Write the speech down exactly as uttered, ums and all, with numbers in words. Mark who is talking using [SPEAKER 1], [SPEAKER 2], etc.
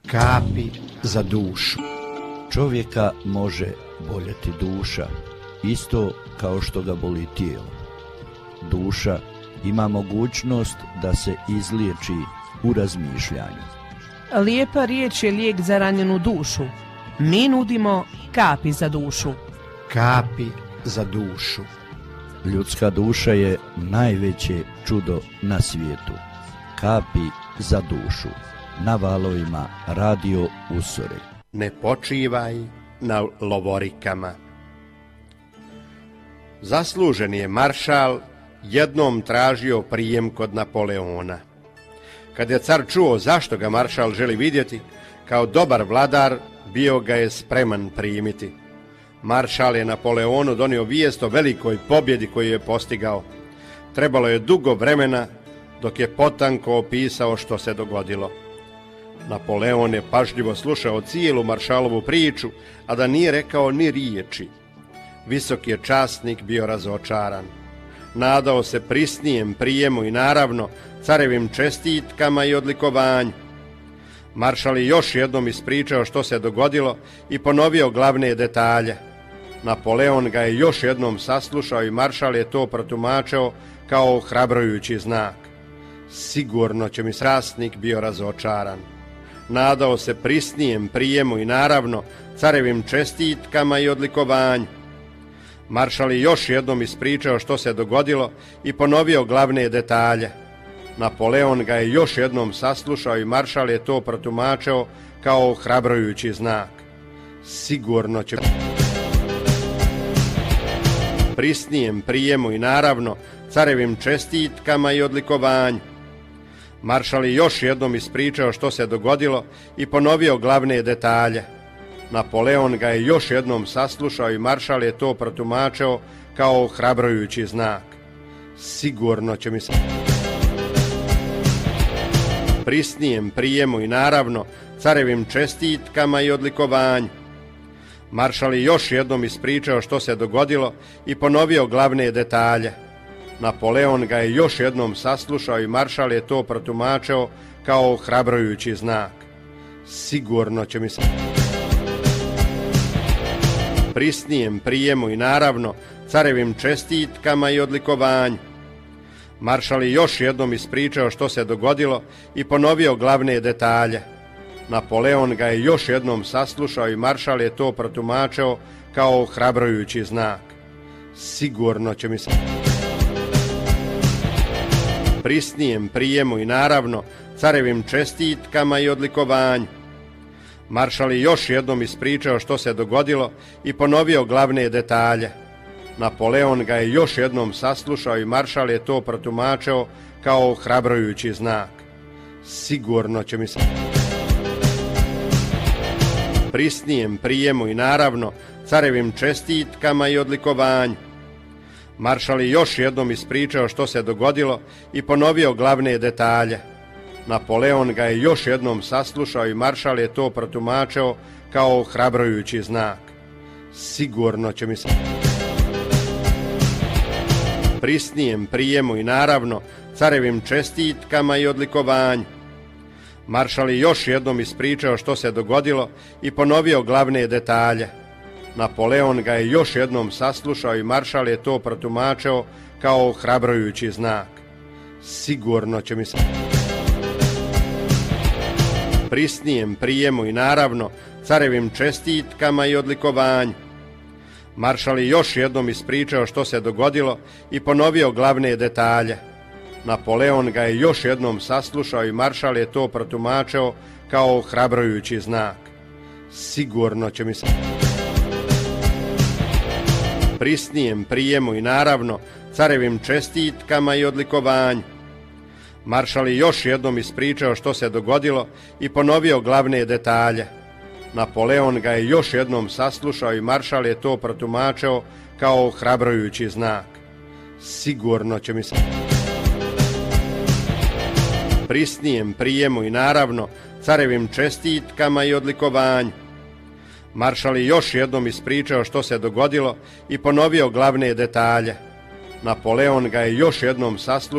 [SPEAKER 1] Kapi za dušu.
[SPEAKER 2] Čovjeka može boljeti duša, isto kao što ga boli tijelo. Duša ima mogućnost da se izliječi u razmišljanju.
[SPEAKER 3] Lijepa riječ je lijek za ranjenu dušu. Mi nudimo kapi za dušu.
[SPEAKER 1] Kapi za dušu.
[SPEAKER 2] Ljudska duša je najveće čudo na svijetu. Kapi za dušu. Na valovima Radio Usore.
[SPEAKER 4] Ne počivaj na lovorikama. Zasluženi je maršal jednom tražio prijem kod Napoleona. Kad je car čuo zašto ga maršal želi vidjeti, kao dobar vladar bio ga je spreman primiti. Maršal je Napoleonu donio vijest o velikoj pobjedi koju je postigao. Trebalo je dugo vremena dok je potanko opisao što se dogodilo. Napoleon je pažljivo slušao cijelu maršalovu priču, a da nije rekao ni riječi. Visoki je časnik bio razočaran. Nadao se prisnijem prijemu i naravno carevim čestitkama i odlikovanju. Maršal je još jednom ispričao što se dogodilo i ponovio glavne detalje. Napoleon ga je još jednom saslušao i maršal je to protumačio kao ohrabrujući znak. Sigurno će mi časnik bio razočaran. Nadao se prisnijem prijemu i naravno carevim čestitkama i odlikovanju. Maršal je još jednom ispričao što se dogodilo i ponovio glavne detalje. Napoleon ga je još jednom saslušao i maršal je to protumačio kao ohrabrujući znak. Sigurno će prisnijem prijemu i naravno carevim čestitkama i odlikovanju. Maršal je još jednom ispričao što se dogodilo i ponovio glavne detalje. Napoleon ga je još jednom saslušao i maršal je to protumačio kao ohrabrujući znak. Sigurno će mi se prisnijem prijemu i naravno carevim čestitkama i odlikovanju. Maršal je još jednom ispričao što se dogodilo i ponovio glavne detalje. Napoleon ga je još jednom saslušao i maršal je to protumačio kao ohrabrujući znak. Sigurno će mi se prisnijem prijemu i naravno carevim čestitkama i odlikovanju. Maršal je još jednom ispričao što se dogodilo i ponovio glavne detalje. Napoleon ga je još jednom saslušao i maršal je to protumačio kao ohrabrujući znak. Sigurno će mi se prisnijem prijemu i naravno carevim čestitkama i odlikovanju. Maršal je još jednom ispričao što se dogodilo i ponovio glavne detalje. Napoleon ga je još jednom saslušao i maršal je to protumačio kao ohrabrujući znak. Sigurno će mi se prisnijem prijemu i naravno carevim čestitkama i odlikovanju. Maršal je još jednom ispričao što se dogodilo i ponovio glavne detalje. Napoleon ga je još jednom saslušao i maršal je to protumačio kao ohrabrujući znak. Sigurno će mi se prisnijem prijemu i naravno carevim čestitkama i odlikovanju. Maršal je još jednom ispričao što se dogodilo i ponovio glavne detalje. Napoleon ga je još jednom saslušao i maršal je to protumačio kao ohrabrujući znak. Sigurno će mi se prisnijem prijemu i naravno carevim čestitkama i odlikovanju. Maršal je još jednom ispričao što se dogodilo i ponovio glavne detalje. Napoleon ga je još jednom saslušao i maršal je to protumačio kao ohrabrujući znak. Sigurno će mi se prisnijem prijemu i naravno carevim čestitkama i odlikovanju. Maršal je još jednom ispričao što se dogodilo i ponovio glavne detalje. Napoleon ga je još jednom saslušao i maršal je to protumačio kao ohrabrujući znak. Sigurno će mi se prisnijem prijemu i naravno carevim čestitkama i odlikovanju. Maršal je još jednom ispričao što se dogodilo i ponovio glavne detalje. Napoleon ga je još jednom saslušao